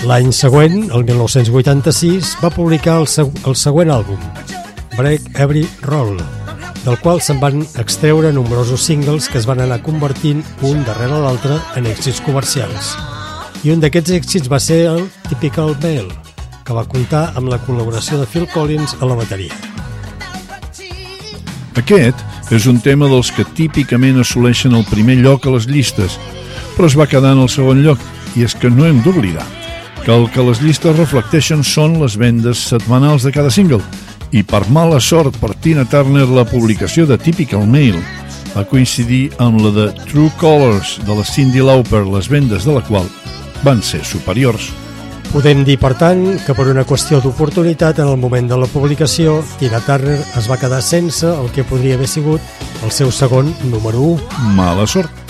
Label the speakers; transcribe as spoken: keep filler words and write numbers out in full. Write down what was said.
Speaker 1: L'any següent, el mil nou-cents vuitanta-sis, va publicar el, seg el següent àlbum, Break Every Rule, del qual se'n van extreure nombrosos singles que es van anar convertint un darrere l'altre en èxits comercials. I un d'aquests èxits va ser el Typical Male, que va comptar amb la col·laboració de Phil Collins a la bateria.
Speaker 2: Aquest és un tema dels que típicament assoleixen el primer lloc a les llistes, però es va quedar en el segon lloc, i és que no hem d'oblidar que el que les llistes reflecteixen són les vendes setmanals de cada single, i per mala sort per Tina Turner la publicació de Typical Male va coincidir amb la de True Colors de la Cyndi Lauper, les vendes de la qual van ser superiors.
Speaker 1: Podem dir, per tant, que per una qüestió d'oportunitat en el moment de la publicació, Tina Turner es va quedar sense el que podria haver sigut el seu segon número u.
Speaker 2: Mala sort.